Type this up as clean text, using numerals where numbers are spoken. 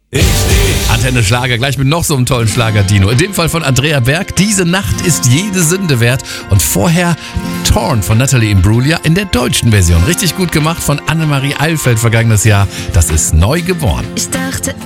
Antenne Schlager, gleich mit noch so einem tollen Schlager, Dino. In dem Fall von Andrea Berg. Diese Nacht ist jede Sünde wert. Und vorher Torn von Natalie Imbruglia in der deutschen Version. Richtig gut gemacht von Annemarie Eilfeld vergangenes Jahr. Das ist neu geboren. Ich dachte